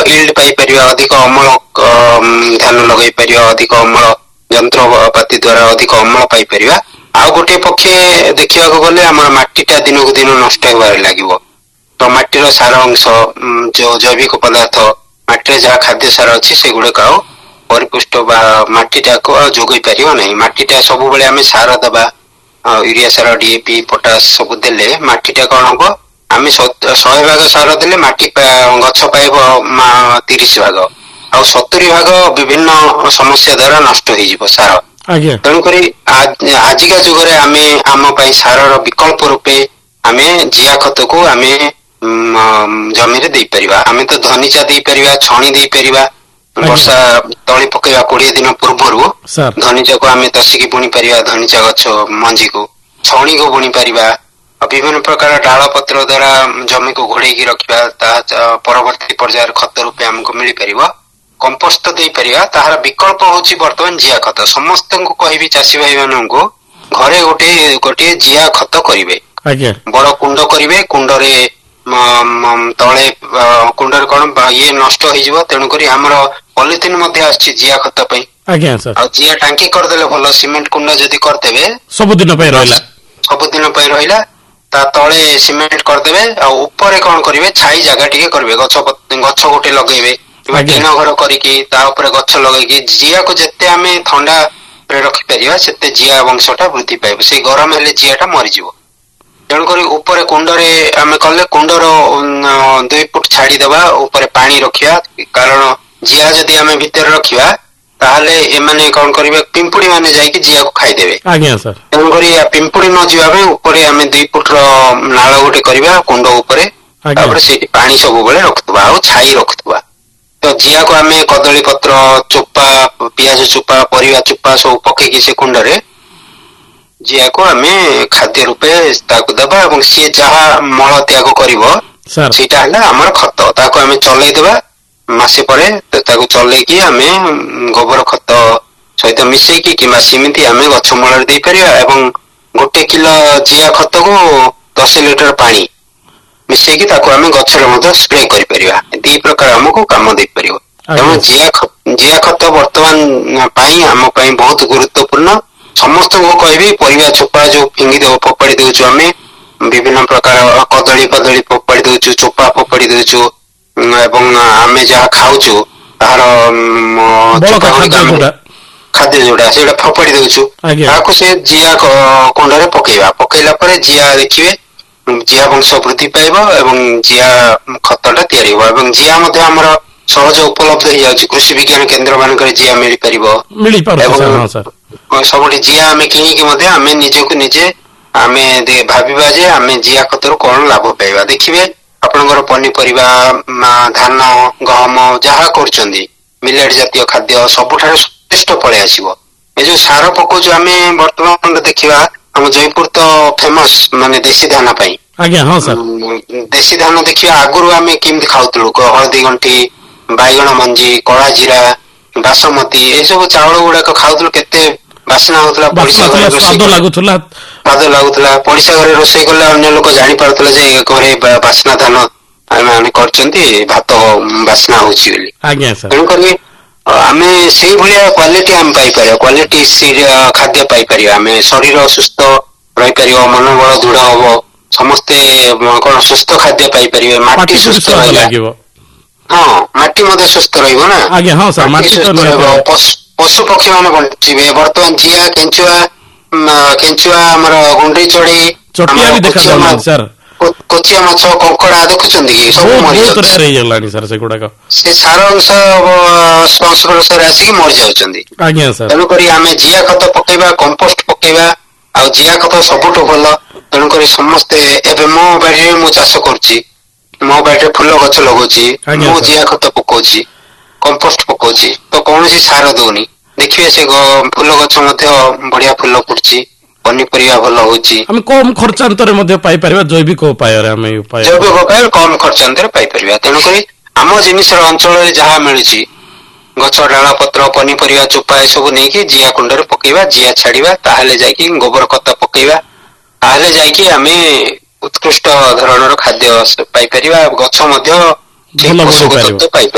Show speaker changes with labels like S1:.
S1: Yield ପାଇପାରିବା, ଅଧିକ ଅମଳ ଧାନ ଲଗେଇ ପାରିବା, ଅଧିକ ଅମଳ ଯନ୍ତ୍ରପାତି ଦ୍ଵାରା ଅଧିକ ଅମଳ ପାଇପାରିବା। ଆଉ ଗୋଟିଏ ପକ୍ଷେ ଦେଖିବାକୁ ଗଲେ ଆମର ମାଟିଟା ଦିନକୁ ଦିନ ନଷ୍ଟ ହେବାରେ ଲାଗିବ। ତ ମାଟିର ସାର ଅଂଶ, ଯୋଉ ଜୈବିକ ପଦାର୍ଥ, ମାଟିରେ ଯାହା ଖାଦ୍ୟ ସାର ଅଛି ସେଗୁଡିକ ଆଉ ପରିପୁଷ୍ଟ ବା ମାଟିଟାକୁ ଆଉ ଯୋଗାଇ ପାରିବ ନାହିଁ। ମାଟିଟା ସବୁବେଳେ ଆମେ ସାର ଦେବା, ୟୁରିଆ ସାର, DAP, ପଟାସ ସବୁ ଦେଲେ ମାଟିଟା କଣ ହବ, ଆମେ 100 ଭାଗ ସାର ଦେଲେ ମାଟି ଗଛ ପାଇବ 30 ଭାଗ, ଆଉ 70 ଭାଗ ବିଭିନ୍ନ ସମସ୍ୟା ଦ୍ଵାରା ନଷ୍ଟ ହେଇଯିବ ସାର। ତେଣୁକରି ଆଜିକା ଯୁଗରେ ଆମେ ଆମ ପାଇଁ ସାରର ବିକଳ୍ପ ରୂପେ ଆମେ ଜିଆ ଖତକୁ ଆମେ ଜମିରେ ଦେଇପାରିବା। ଆମେ ତ ଧନିଚା ଦେଇପାରିବା, ଛଣି ଦେଇପାରିବା। ବର୍ଷା ତଳି ପକେଇବା 20 ଦିନ ପୂର୍ବରୁ ଧନିଚାକୁ ଆମେ ତସିକି ବୁଣି ପାରିବା, ଧନିଚା ଗଛ ମଞ୍ଜିକୁ ଛଣିକୁ ବୁଣି ପାରିବା। ବିଭିନ୍ନ ପ୍ରକାର ଡାଳ ପତ୍ର ଦ୍ଵାରା ଜମିକୁ ଘୋଡେଇକି ରଖିବା, ତାହା ପରବର୍ତ୍ତୀ ପର୍ଯ୍ୟାୟରେ ଖତ ରୂପେ ଆମକୁ ମିଳିପାରିବ। କମ୍ପୋଷ୍ଟ ଦେଇପାରିବା। ତାହାର ବିକଳ୍ପ ହଉଛି ବର୍ତ୍ତମାନ ଜିଆ ଖତ। ସମସ୍ତଙ୍କୁ କହିବି, ଚାଷୀ ଭାଇ ମାନଙ୍କୁ, ଘରେ ଗୋଟିଏ ଜିଆ ଖତ କରିବେ। ବଡ କୁଣ୍ଡ କରିବେ, କୁଣ୍ଡରେ ତଳେ କୁଣ୍ଡରେ କଣ ଇଏ ନଷ୍ଟ ହେଇଯିବ, ତେଣୁକରି ଆମର ପଲିଥିନ୍ ମଧ୍ୟ ଆସିଛି ଜିଆ ଖତ ପାଇଁ। ଆଉ ଜିଆ ଟାଙ୍କି କରିଦେଲେ ଭଲ, ସିମେଣ୍ଟ କୁଣ୍ଡ ଯଦି କରିଦେବେ ସବୁଦିନ ପାଇଁ ରହିଲା। ତା ତଳେ ସିମେଣ୍ଟ କରିଦେବେ, ଆଉ ଉପରେ କଣ କରିବେ, ଛାଇ ଜାଗା ଟିକେ କରିବେ, ଗଛ ଗୋଟେ ଲଗେଇବେ କିମ୍ବା ଟିଣ ଘର କରିକି ତା ଉପରେ ଗଛ ଲଗେଇକି ଜିଆକୁ ଯେତେ ଆମେ ଥଣ୍ଡା ରଖିପାରିବା ସେତେ ଜିଆ ବଂଶଟା ବୃଦ୍ଧି ପାଇବ। ସେଇ ଗରମ ହେଲେ ଜିଆଟା ମରିଯିବ। ତେଣୁକରି ଉପରେ କୁଣ୍ଡରେ ଆମେ କଲେ, କୁଣ୍ଡର 2 ଫୁଟ ଛାଡିଦବା, ଉପରେ ପାଣି ରଖିବା, କାରଣ ଜିଆ ଯଦି ଆମେ ଭିତରେ ରଖିବା ତାହେଲେ ଏମାନେ କଣ କରିବେ, ପିମ୍ପୁଡି ମାନେ ଯାଇକି ଜିଆକୁ ଖାଇଦେବେ। ତେଣୁକରି ପିମ୍ପୁଡି ନ ଯିବା ପାଇଁ ଉପରେ ଆମେ 2 ଫୁଟର ନାଳ ଗୋଟେ କରିବା କୁଣ୍ଡ ଉପରେ, ତାପରେ ସେଇଠି ପାଣି ସବୁବେଳେ ରଖୁଥିବା ଆଉ ଛାଇ ରଖୁଥିବା। ତ ଜିଆକୁ ଆମେ କଦଳୀ ପତ୍ର ଚୋପା, ପିଆଜ ଚୋପା, ପରିବା ଚୋପା ସବୁ ପକେଇକି ସେ କୁଣ୍ଡରେ ଜିଆକୁ ଆମେ ଖାଦ୍ୟ ରୂପେ ତାକୁ ଦେବା, ଏବଂ ସିଏ ଯାହା ମଳ ତ୍ୟାଗ କରିବ ସେଇଟା ହେଲା ଆମର ଖତ। ତାକୁ ଆମେ ଚଲେଇଦବା, ମାସେ ପରେ ତାକୁ ଚଲେଇକି ଆମେ ଗୋବର ଖତ ସହିତ ମିଶେଇକି କିମ୍ବା ସେମିତି ଆମେ ଗଛ ମୂଳରେ ଦେଇପାରିବା। ଏବଂ 1 କିଲୋ ଜିଆ ଖତକୁ 10 ଲିଟର ପାଣି ମିଶେଇକି ତାକୁ ଆମେ ଗଛରେ ମଧ୍ୟ ସ୍ପ୍ରେ କରିପାରିବା। 2 ପ୍ରକାର ଆମକୁ କାମ ଦେଇପାରିବ। ତେଣୁ ଜିଆ ଖତ ବର୍ତ୍ତମାନ ପାଇଁ ଆମ ପାଇଁ ବହୁତ ଗୁରୁତ୍ୱପୂର୍ଣ୍ଣ। ସମସ୍ତଙ୍କୁ କହିବି, ପରିବା ଚୋପା ଯୋଉ ଫୋପାଡି ଦଉଛୁ ଆମେ, ବିଭିନ୍ନ ପ୍ରକାର କଦଳୀ ଫୋପାଡି ଦଉଛୁ, ଚୋପା ଫୋପାଡି ଦଉଛୁ, ଏବଂ ଆମେ ଯାହା ଖାଉଛୁ ତାହାର ଖାଦ୍ୟ ଯୋଉଟା ସେଇଟା ଫୋପାଡି ଦଉଛୁ, ତାହାକୁ ସେ ଜିଆ କୁଣ୍ଡରେ ପକେଇଲା ପରେ ଜିଆ ଦେଖିବେ ଜିଆ ବଂଶ ବୃଦ୍ଧି ପାଇବ ଏବଂ ଜିଆ ଖତଟା ତିଆରି ହବ। ଏବଂ ଜିଆ ମଧ୍ୟ ଆମର ସହଜ ଉପଲବ୍ଧ ହେଇଯାଉଛି, କୃଷି ବିଜ୍ଞାନ କେନ୍ଦ୍ର ମାନଙ୍କରେ ଜିଆ ମିଳିପାରିବ। ଏବଂ ସବୁଠି ଜିଆ ଆମେ କିଣିକି ମଧ୍ୟ ଆମେ ନିଜକୁ ନିଜେ ଆମେ ଭାବିବା ଯେ ଆମେ ଜିଆ ଖତରୁ କଣ ଲାଭ ପାଇବା। ଦେଖିବେ ଆପଣଙ୍କର ପନିପରିବା, ଧାନ, ଗହମ ଯାହା କରୁଛନ୍ତି, ମିଲେଟ୍ ଜାତୀୟ ଖାଦ୍ୟ ସବୁଠାରୁ ସ୍ୱାଦିଷ୍ଟ ପଳେଇ ଆସିବ। ଏ ଯୋଉ ସାର ପକଉଛୁ ଆମେ ବର୍ତ୍ତମାନ ଦେଖିବା, ଆମ ଜୟପୁର ତ ଫେମସ ମାନେ ଦେଶୀ ଧାନ ପାଇଁ। ଦେଶୀ ଧାନ ଦେଖିବା, ଆଗରୁ ଆମେ କେମିତି ଖାଉଥିଲୁ, ହଳଦୀ ଗଣ୍ଠି, ବାଇଗଣ ମଞ୍ଜି, କଳା ଜିରା, ବାସମତୀ, ଏସବୁ ଚାଉଳ ଗୁଡାକ ଖାଉଥିଲୁ, କେତେ ବାସ୍ନା ହଉଥିଲା, ପଡିଶା ଘରେ ସ୍ୱାଦ ଲାଗୁଥିଲା। ପଡିଶା ଘରେ ରୋଷେଇ କଲେ ଅନ୍ୟ ଲୋକ ଜାଣିପାରୁଥିଲେ ଯେ ଘରେ ବାସ୍ନା ଧାନ ଆମେ କରିଛନ୍ତି, ଭାତ ବାସ୍ନା ହଉଛି ବୋଲି। ତେଣୁକରି ଆମେ ସେଇଭଳିଆ କ୍ୱାଲିଟି ଆମେ ପାଇପାରିବା, କ୍ୱାଲିଟି ଖାଦ୍ୟ ପାଇପାରିବା। ଆମେ ଶରୀର ସୁସ୍ଥ ରହିପାରିବ, ମନୋବଳ ଦୃଢ ହବ, ସମସ୍ତେ କଣ ସୁସ୍ଥ ଖାଦ୍ୟ ପାଇପାରିବେ, ମାଟି ସୁସ୍ଥ ରହିବ। ହଁ, ମାଟି ମଧ୍ୟ ସୁସ୍ଥ ରହିବ ନା, ମାଟି ସୁସ୍ଥ ରହିବ, ପଶୁ ପକ୍ଷୀ ମାନେ ବଞ୍ଚିବେ। ବର୍ତ୍ତମାନ ଜିଆ, କେଞ୍ଚୁଆ, ଆମର ଗୁଣ୍ଡି ଚଢେଇ, କୋଚିଆ ମାଛ, କଙ୍କଡା ଦେଖୁଛନ୍ତି କି ସବୁ ମରିଯାଉଛି। ସେ ସାର ଅଂଶ ସଂସ୍ପର୍ଶରେ ଆସିକି ମରିଯାଉଛନ୍ତି। ତେଣୁକରି ଆମେ ଜିଆ ଖତ ପକେଇବା, କମ୍ପୋଷ୍ଟ ପକେଇବା, ଆଉ ଜିଆ ଖତ ସବୁଠୁ ଭଲ। ତେଣୁକରି ସମସ୍ତେ, ଏବେ ମୋ ବାଡିରେ ମୁଁ ଚାଷ କରୁଛି, ମୋ ବାଡିରେ ଫୁଲ ଗଛ ଲଗାଉଛି, ମୁଁ ଜିଆ ଖତ ପକଉଛି, କମ୍ପୋଷ୍ଟ ପକଉଛି, ତ କୌଣସି ସାର ଦଉନି। ଦେଖିବେ ସେ ଫୁଲ ଗଛ ମଧ୍ୟ ବଢିଆ ଫୁଲ ଫୁଟୁଛି, ପନିପରିବା ଭଲ ହଉଛି।
S2: ଆମେ କମ ଖର୍ଚ୍ଚାନ୍ତରେ ମଧ୍ୟ ପାଇପାରିବା, ଜୈବିକ ଉପାୟରେ
S1: କମ ଖର୍ଚ୍ଚାନ୍ତରେ ପାଇପାରିବା। ତେଣୁକରି ଆମ ଜିନିଷର ଅଞ୍ଚଳରେ ଯାହା ମିଳୁଛି, ଗଛ ଡାଳ ପତ୍ର, ପନିପରିବା ଚୋପା, ଏସବୁ ନେଇକି ଜିଆ କୁଣ୍ଡରେ ପକେଇବା, ଜିଆ ଛାଡିବା, ତାହେଲେ ଯାଇକି ଗୋବର ଖତ ପକେଇବା, ତାହେଲେ ଯାଇକି ଆମେ ଉତ୍କୃଷ୍ଟ ଧରଣର ଖାଦ୍ୟ ପାଇପାରିବା, ଗଛ ମଧ୍ୟ ଠିକ ପୋଷକ ତତ୍ତ୍ୱ ପାଇପାରିବା।